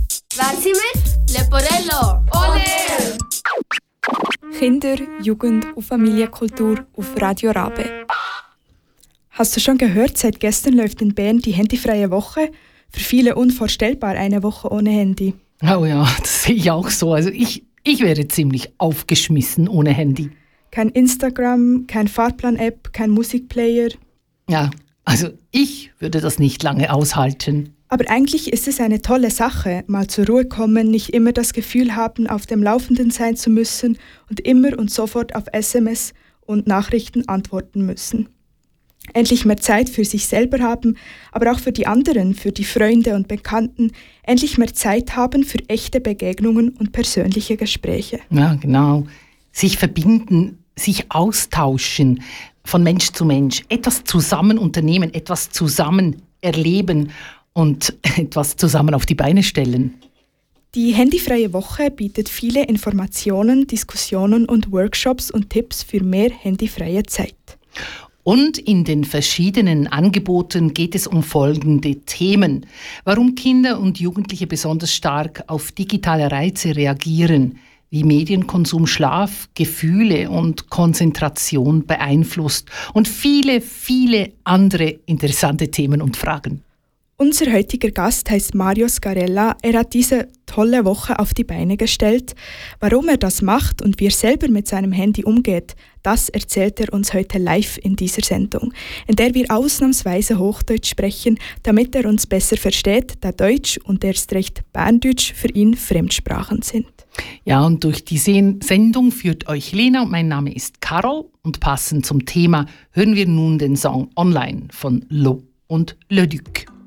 Wer sind wir? Leporello. On Air! Kinder, Jugend und Familienkultur auf Radio Rabe. Hast du schon gehört, seit gestern läuft in Bern die handyfreie Woche? Für viele unvorstellbar eine Woche ohne Handy. Oh ja, das sehe ich auch so. Also ich wäre ziemlich aufgeschmissen ohne Handy. Kein Instagram, kein Fahrplan-App, kein Musikplayer. Ja, also ich würde das nicht lange aushalten. Aber eigentlich ist es eine tolle Sache, mal zur Ruhe kommen, nicht immer das Gefühl haben, auf dem Laufenden sein zu müssen und immer und sofort auf SMS und Nachrichten antworten müssen. Endlich mehr Zeit für sich selber haben, aber auch für die anderen, für die Freunde und Bekannten. Endlich mehr Zeit haben für echte Begegnungen und persönliche Gespräche. Ja, genau. Sich verbinden, sich austauschen von Mensch zu Mensch. Etwas zusammen unternehmen, etwas zusammen erleben und etwas zusammen auf die Beine stellen. Die handyfreie Woche bietet viele Informationen, Diskussionen und Workshops und Tipps für mehr handyfreie Zeit. Und in den verschiedenen Angeboten geht es um folgende Themen. Warum Kinder und Jugendliche besonders stark auf digitale Reize reagieren, wie Medienkonsum Schlaf, Gefühle und Konzentration beeinflusst und viele, viele andere interessante Themen und Fragen. Unser heutiger Gast heißt Mario Scarella. Er hat diese tolle Woche auf die Beine gestellt. Warum er das macht und wie er selber mit seinem Handy umgeht, das erzählt er uns heute live in dieser Sendung, in der wir ausnahmsweise Hochdeutsch sprechen, damit er uns besser versteht, da Deutsch und erst recht Berndeutsch für ihn Fremdsprachen sind. Ja, und durch die Sendung führt euch Lena und mein Name ist Carol. Und passend zum Thema hören wir nun den Song Online von Lo und Le Duc.